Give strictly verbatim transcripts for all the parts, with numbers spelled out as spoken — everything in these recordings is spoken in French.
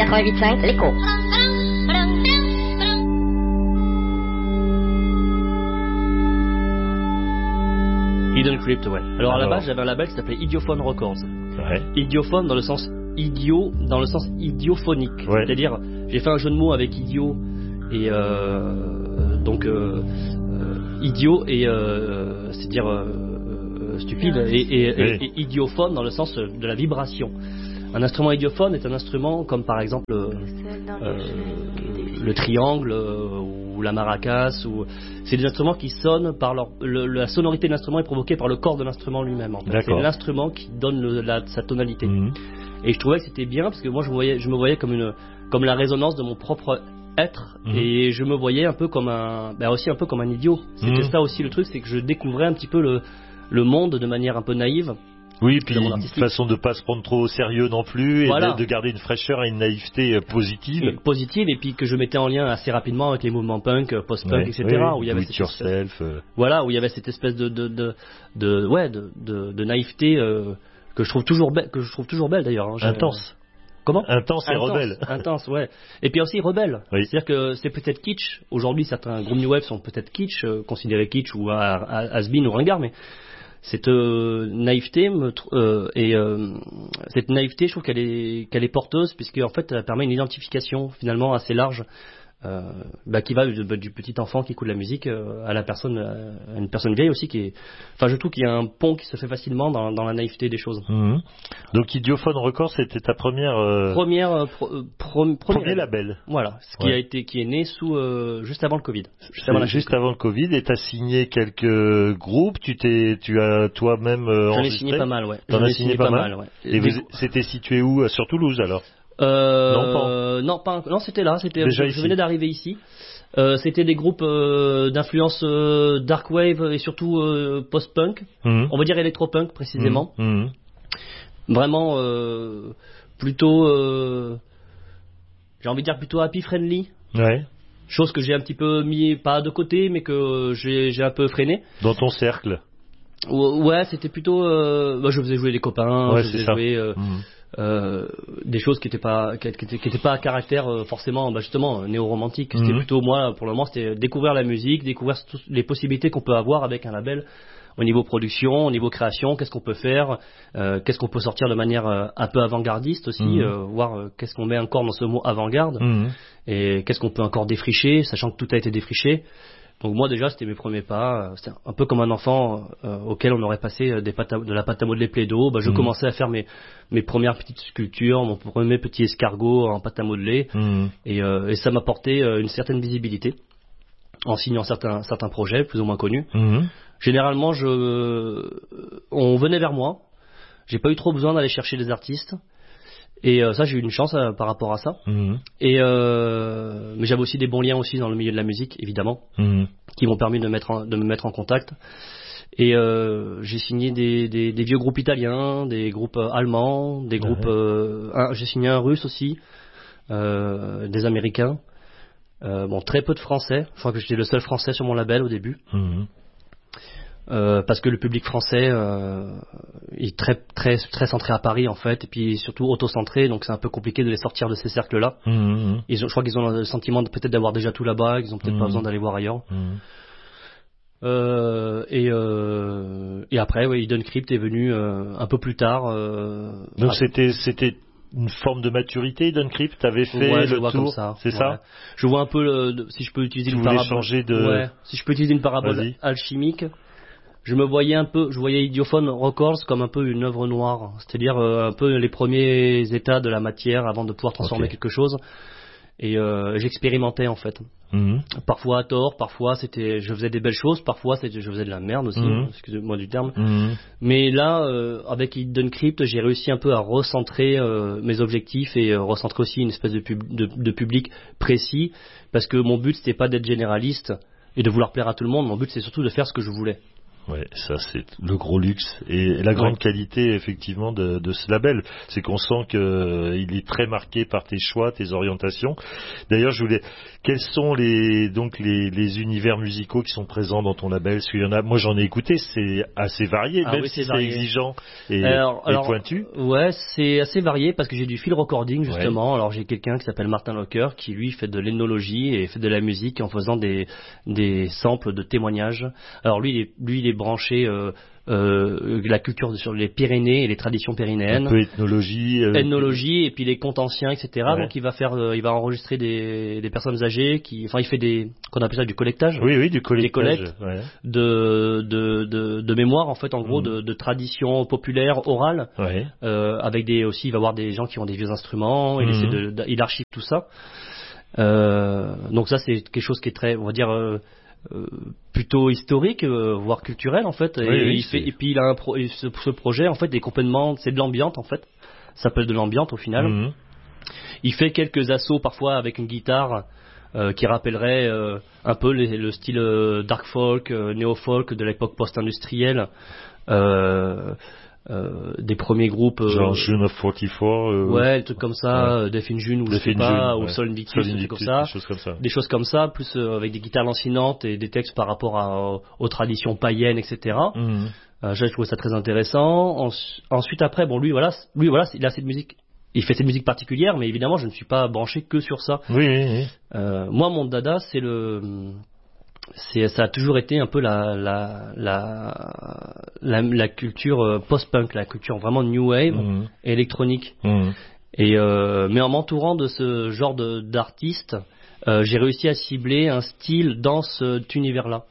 quatre-vingt-huit virgule cinq, l'écho. Hidden Crypt, ouais. Alors, Alors à la base, j'avais un label qui s'appelait Idiophone Records. Ouais. Idiophone dans le sens idiot, dans le sens idiophonique. Ouais. C'est-à-dire, j'ai fait un jeu de mots avec idiot et euh, donc euh, euh, idiot et euh, c'est-à-dire euh, stupide et, et, oui. et, et idiophone dans le sens de la vibration. Un instrument idiophone est un instrument comme par exemple euh, euh, le triangle euh, ou la maracas, ou c'est des instruments qui sonnent par leur le, la sonorité de l'instrument est provoquée par le corps de l'instrument lui-même. En fait. C'est l'instrument qui donne le, la, sa tonalité. Mmh. Et je trouvais que c'était bien parce que moi je me voyais, je me voyais comme une comme la résonance de mon propre être mmh. et je me voyais un peu comme un ben aussi un peu comme un idiot. C'était mmh. ça aussi le truc, c'est que je découvrais un petit peu le le monde de manière un peu naïve. Oui, puis une façon de pas se prendre trop au sérieux non plus, et voilà. de, de garder une fraîcheur et une naïveté positive. Et positive, et puis que je mettais en lien assez rapidement avec les mouvements punk, post-punk, ouais, et cetera. Oui, où il y avait cette yourself, espèce, euh... voilà, où il y avait cette espèce de de de, de ouais de, de, de naïveté euh, que je trouve toujours belle, que je trouve toujours belle d'ailleurs. Hein, intense. Comment? Intense et rebelle. Intense, ouais. Et puis aussi rebelle. Oui. C'est-à-dire que c'est peut-être kitsch. Aujourd'hui, certains groupes new wave sont peut-être kitsch, euh, considérés kitsch ou has-been ou ringard, mais cette euh, naïveté me, euh, et euh, cette naïveté, je trouve qu'elle est qu'elle est porteuse, puisque en fait, elle permet une identification finalement assez large, euh, bah, qui va du, du petit enfant qui écoute la musique euh, à la personne, à une personne vieille aussi, qui est, enfin, je trouve qu'il y a un pont qui se fait facilement dans, dans la naïveté des choses. Mmh. Donc, Idiophone Records, c'était ta première euh... première euh, pro, euh, pro, premier label. Voilà, ce qui ouais. a été, qui est né sous euh, juste avant le Covid. Juste, avant, juste avant le Covid, et t'as signé quelques groupes. Tu t'es, tu as toi-même euh, J'en ai signé pas mal, ouais. T'en J'en as ai signé, signé pas, pas mal. mal ouais. Et vous, c'était situé où? Sur Toulouse alors? Euh, non, pas. Non, pas, non, c'était là. C'était. Déjà je, ici. je venais d'arriver ici. Euh, c'était des groupes euh, d'influence euh, dark wave et surtout euh, post-punk. Mmh. On va dire électro-punk précisément. Mmh. Mmh. Vraiment euh, plutôt, euh, j'ai envie de dire plutôt happy friendly. Ouais. Chose que j'ai un petit peu mis pas de côté, mais que j'ai, j'ai un peu freiné. Dans ton cercle. Ouais, c'était plutôt. Euh, bah, je faisais jouer des copains, ouais, je faisais c'est jouer. Euh, mmh. Euh, des choses qui n'étaient pas qui étaient, qui étaient pas à caractère euh, forcément bah justement néo-romantique. C'était mmh. plutôt moi pour le moment c'était découvrir la musique, découvrir toutes les possibilités qu'on peut avoir avec un label au niveau production, au niveau création, qu'est-ce qu'on peut faire, euh, qu'est-ce qu'on peut sortir de manière euh, un peu avant-gardiste aussi, mmh. euh, voir euh, qu'est-ce qu'on met encore dans ce mot avant-garde mmh. et qu'est-ce qu'on peut encore défricher, sachant que tout a été défriché. Donc moi déjà c'était mes premiers pas, c'était un peu comme un enfant euh, auquel on aurait passé des pâtes à, de la pâte à modeler Play-Doh. Bah, je mmh. commençais à faire mes, mes premières petites sculptures, mon premier petit escargot en pâte à modeler mmh. et, euh, et ça m'apportait une certaine visibilité en signant certains, certains projets plus ou moins connus. Mmh. Généralement je, on venait vers moi, j'ai pas eu trop besoin d'aller chercher des artistes. Et euh, ça, j'ai eu une chance euh, par rapport à ça. Mmh. Et euh, mais j'avais aussi des bons liens aussi dans le milieu de la musique, évidemment, mmh. qui m'ont permis de, mettre en, de me mettre en contact. Et euh, j'ai signé des, des, des vieux groupes italiens, des groupes allemands, des groupes. Ouais. Euh, un, j'ai signé un russe aussi, euh, des Américains. Euh, bon, très peu de Français. Je crois que j'étais le seul Français sur mon label au début. Mmh. Euh, parce que le public français euh, est très très très centré à Paris en fait, et puis surtout auto-centré, donc c'est un peu compliqué de les sortir de ces cercles-là. Mmh. Ils ont, je crois qu'ils ont le sentiment de, peut-être d'avoir déjà tout là-bas, ils ont peut-être mmh. pas besoin d'aller voir ailleurs. Mmh. Euh, et, euh, et après, ouais, Hidden Crypt est venu euh, un peu plus tard. Euh, donc après. c'était c'était une forme de maturité, Hidden Crypt, t'avais fait ouais, le je vois tour, comme ça. c'est ouais. ça. Je vois un peu le, si je peux utiliser tu une parabole. Changer de... ouais, si je peux utiliser une parabole Vas-y. alchimique. Je me voyais un peu, je voyais Idiophone Records comme un peu une œuvre noire, c'est-à-dire euh, un peu les premiers états de la matière avant de pouvoir transformer okay. quelque chose. Et euh, j'expérimentais en fait. Mmh. Parfois à tort, parfois c'était, je faisais des belles choses, parfois c'était, je faisais de la merde aussi, mmh. excusez-moi du terme. Mmh. Mais là, euh, avec Hidden Crypt, j'ai réussi un peu à recentrer euh, mes objectifs et euh, recentrer aussi une espèce de, pub, de, de public précis, parce que mon but c'était pas d'être généraliste et de vouloir plaire à tout le monde. Mon but c'est surtout de faire ce que je voulais. Ouais, ça c'est le gros luxe et la grande ouais. qualité effectivement de, de ce label, c'est qu'on sent que euh, il est très marqué par tes choix, tes orientations. D'ailleurs, je voulais, quels sont les donc les, les univers musicaux qui sont présents dans ton label? Parce qu'il y en a, moi j'en ai écouté, c'est assez varié, ah, même oui, si c'est exigeant et, alors, et alors, pointu. Ouais, c'est assez varié parce que j'ai du field recording justement. Ouais. Alors j'ai quelqu'un qui s'appelle Martin Locker qui lui fait de l'ethnologie et fait de la musique en faisant des des samples de témoignages. Alors lui, il est, lui, il est branché euh, euh, la culture sur les Pyrénées et les traditions pyrénéennes. Un peu ethnologie. Euh, ethnologie et puis les contes anciens, et cetera. Ouais. Donc il va faire, euh, il va enregistrer des, des personnes âgées qui, enfin il fait des, qu'on appelle ça du collectage. Oui, oui, du collectage. Des collectes ouais. de, de, de, de mémoire en fait, en gros, mmh. de, de traditions populaires orales. Ouais. Euh, avec des aussi, il va voir des gens qui ont des vieux instruments. Il mmh. essaie de, de, il archive tout ça. Euh, donc ça c'est quelque chose qui est très, on va dire. Euh, Euh, plutôt historique, euh, voire culturel en fait. Et, oui, oui, il fait, et puis il a un pro, ce, ce projet en fait est complètement, c'est de l'ambiante en fait. Ça s'appelle de l'ambiante au final. Mm-hmm. Il fait quelques assauts parfois avec une guitare euh, qui rappellerait euh, un peu les, le style euh, dark folk, euh, néo folk de l'époque post-industrielle. Euh, Euh, des premiers groupes euh, genre June of quarante-quatre euh, ouais des trucs comme ça ouais. Death in June ou je sais pas June, ou ouais. Sol Invictus, des, comme ça, des choses comme ça des choses comme ça plus euh, avec des guitares lancinantes et des textes par rapport à, aux, aux traditions païennes, etc. Mm-hmm. euh, j'ai trouvé ça très intéressant. En, ensuite après bon lui voilà lui voilà il a cette musique, il fait cette musique particulière, mais évidemment je ne suis pas branché que sur ça. Oui, oui, oui. Euh, moi mon dada c'est le C'est, ça a toujours été un peu la la la la, la culture post-punk, la culture vraiment new wave, mmh. électronique. Mmh. Et euh, mais en m'entourant de ce genre de, d'artistes, euh, j'ai réussi à cibler un style dans cet univers-là.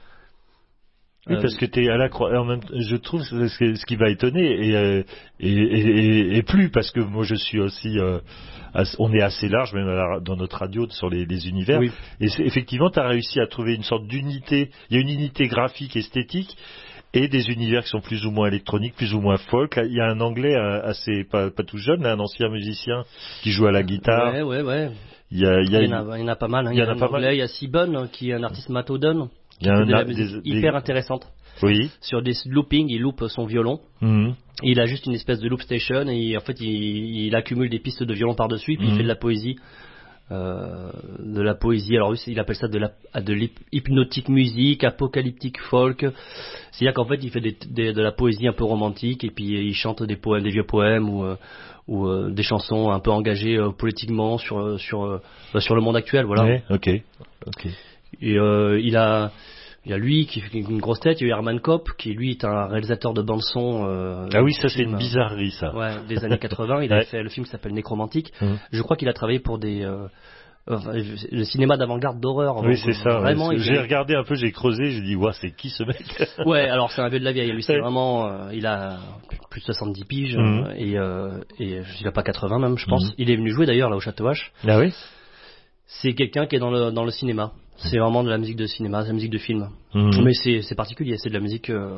Oui, parce que t'es à la croix. En même, je trouve ce, ce qui va étonner et, et, et, et, et plus parce que moi je suis aussi. Euh, on est assez large même dans notre radio sur les, les univers. Oui. Et c'est, effectivement, tu as réussi à trouver une sorte d'unité. Il y a une unité graphique, esthétique, et des univers qui sont plus ou moins électroniques, plus ou moins folk. Il y a un Anglais assez pas, pas tout jeune, un ancien musicien qui joue à la guitare. Ouais, ouais, ouais. Il y, a, il, y a il, y en a, il y en a pas mal. Hein. Il y, il y en a, a pas mal. Il y a Seaburn qui est un artiste Matodon. Il y a un, de la musique des, hyper des... intéressante. Oui. Sur des loopings, il loupe son violon. Mm-hmm. Il a juste une espèce de loop station et en fait il, il accumule des pistes de violon par-dessus et puis mm-hmm. il fait de la poésie. Euh, de la poésie, alors il appelle ça de la de l'hypnotique musique, apocalyptique folk. C'est-à-dire qu'en fait il fait des, des, de la poésie un peu romantique et puis il chante des poèmes, des vieux poèmes ou, euh, ou euh, des chansons un peu engagées euh, politiquement sur sur euh, sur le monde actuel, voilà. Ouais, ok, ok. Et euh, il a Il y a lui qui fait une grosse tête, il y a Herman Kopp qui lui est un réalisateur de bande-son. Euh, ah oui, ça c'est une bizarrerie ça. Ouais, des années quatre-vingts, il a ouais. fait le film qui s'appelle Nécromantique. Mmh. Je crois qu'il a travaillé pour des euh, euh, le cinéma d'avant-garde d'horreur. Oui, c'est ça. Vraiment, ouais. J'ai fait... regardé un peu, j'ai creusé, j'ai dit ouais, c'est qui ce mec? Ouais, alors c'est un vieux de la vieille. Lui, c'est vraiment, euh, il a plus de soixante-dix piges mmh. euh, et euh, et il a pas quatre-vingts même, je pense. Mmh. Il est venu jouer d'ailleurs là au Château H. Ah oui. C'est quelqu'un qui est dans le dans le cinéma. C'est vraiment de la musique de cinéma, de la musique de film. Mmh. Mais c'est, c'est particulier, c'est de la musique, euh,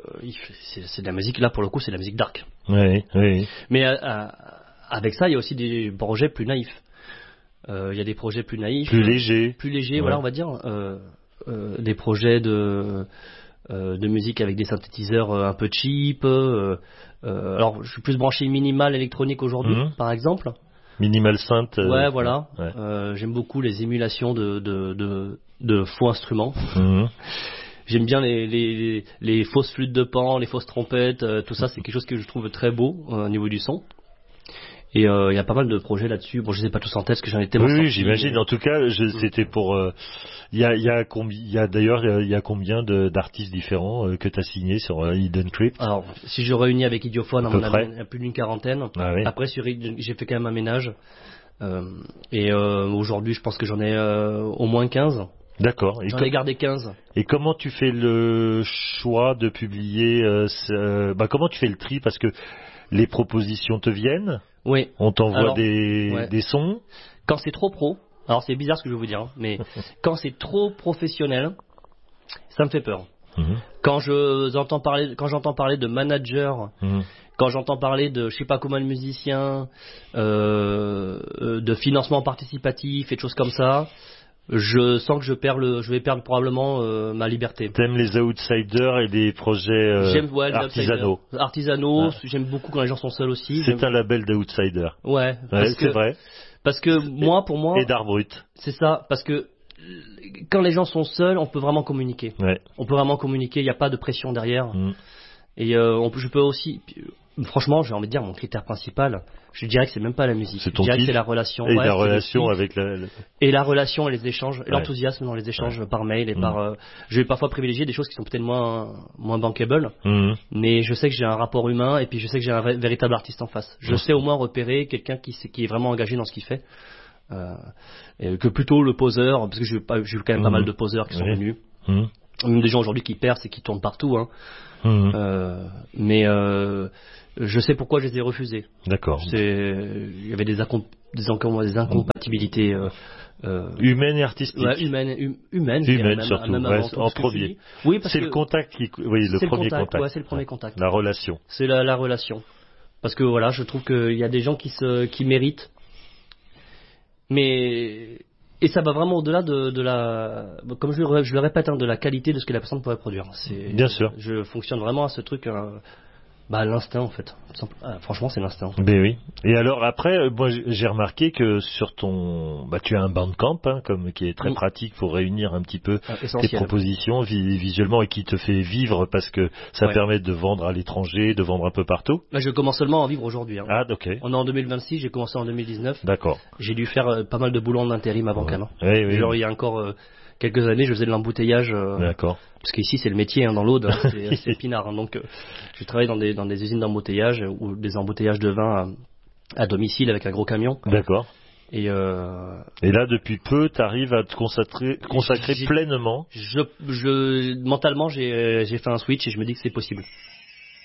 c'est, c'est de la musique, là pour le coup, c'est de la musique dark. Oui, oui. Mais euh, avec ça, il y a aussi des projets plus naïfs. Euh, il y a des projets plus naïfs. Plus légers. Plus légers, ouais. Voilà, on va dire. Euh, euh, des projets de, euh, de musique avec des synthétiseurs un peu cheap. Euh, euh, alors, je suis plus branché minimal électronique aujourd'hui, mmh. par exemple. Minimal synth. Euh, ouais, voilà. Ouais. Euh, j'aime beaucoup les émulations de de de, de faux instruments. Mmh. J'aime bien les, les les fausses flûtes de pan, les fausses trompettes, euh, tout ça, c'est quelque chose que je trouve très beau euh, au niveau du son. Et il euh, y a pas mal de projets là-dessus. Bon, je les ai pas tous en tête parce que j'en ai tellement. Oui, sorti, j'imagine. Mais... En tout cas, je, c'était pour. Il euh, y a, y a combien, il y a d'ailleurs, il y a combien de, d'artistes différents euh, que tu as signés sur euh, Hidden Crypt? Alors, si je réunis avec Idiophone, on a, a plus d'une quarantaine. Ah, oui. Après, sur, j'ai fait quand même un ménage. Euh, et euh, aujourd'hui, je pense que j'en ai euh, au moins quinze. D'accord. J'en ai gardé quinze. Et comment tu fais le choix de publier euh, ce, bah, comment tu fais le tri? Parce que les propositions te viennent. Oui. On t'envoie alors, des, ouais. des sons. Quand c'est trop pro, alors c'est bizarre ce que je vais vous dire, hein, mais quand c'est trop professionnel, ça me fait peur. Mmh. Quand je j'entends parler, quand j'entends parler de manager, mmh. quand j'entends parler de je sais pas comment de musicien, euh, de financement participatif et de choses comme ça, je sens que je perds le, je vais perdre probablement euh, ma liberté. T'aimes les outsiders et les projets euh, j'aime, ouais, artisanaux. Artisanaux, ouais. J'aime beaucoup quand les gens sont seuls aussi. C'est j'aime... un label d'outsider. Ouais, ouais c'est que, vrai. Parce que moi, pour moi... Et d'art brut. C'est ça, parce que quand les gens sont seuls, on peut vraiment communiquer. Ouais. On peut vraiment communiquer, il n'y a pas de pression derrière. Mm. Et euh, on peut, je peux aussi... Franchement, j'ai envie de dire, mon critère principal, je dirais que c'est même pas la musique. C'est ton je dirais kiff. que c'est la relation. Et ouais, la relation avec la, la... Et la relation et les échanges, et ouais. l'enthousiasme dans les échanges ouais. par mail et mmh. par... Euh, je vais parfois privilégier des choses qui sont peut-être moins, moins bankable, mmh. mais je sais que j'ai un rapport humain et puis je sais que j'ai un vrai, véritable artiste en face. Je mmh. sais au moins repérer quelqu'un qui, qui est vraiment engagé dans ce qu'il fait. Euh, et que plutôt le poseur, parce que j'ai eu quand même mmh. pas mal de poseurs qui sont oui. venus. Mmh. Même des gens aujourd'hui qui percent et qui tournent partout. Hein. Mmh. Euh, mais... Euh, je sais pourquoi je les ai refusés. D'accord. Il y avait des, incom des, des incompatibilités euh, euh, humaines et artistiques. Ouais, humaines, hum, humaines. Humaines même, surtout. même ouais, avant en premier. Oui, c'est le contact qui, oui, le premier le contact. contact. Ouais, c'est le premier contact. La relation. C'est la, la relation. Parce que voilà, je trouve qu'il y a des gens qui se, qui méritent. Mais et ça va vraiment au-delà de, de la, comme je, je le répète, hein, de la qualité de ce que la personne pourrait produire. Bien sûr. Je fonctionne vraiment à ce truc. Hein, Bah l'instinct en fait. Ah, franchement c'est l'instinct. En fait. Ben oui. Et alors après, moi j'ai remarqué que sur ton, bah tu as un Bandcamp hein, comme qui est très mmh. pratique pour réunir un petit peu ah, tes propositions vi visuellement et qui te fait vivre parce que ça ouais. permet de vendre à l'étranger, de vendre un peu partout. Là je commence seulement à en vivre aujourd'hui. Hein. Ah ok. On est en deux mille vingt-six, j'ai commencé en deux mille dix-neuf. D'accord. J'ai dû faire euh, pas mal de boulot en intérim avant ouais. quand même. Oui, oui, Genre oui. il y a encore euh, quelques années, je faisais de l'embouteillage. Euh, D'accord. Parce qu'ici c'est le métier hein, dans l'Aude, hein, c'est assez épinard. Hein, donc euh, je travaille dans des dans des usines d'embouteillage ou des embouteillages de vin à, à domicile avec un gros camion. D'accord. Et, euh, et là depuis peu, tu arrives à te consacrer consacrer pleinement. Je je mentalement j'ai j'ai fait un switch et je me dis que c'est possible.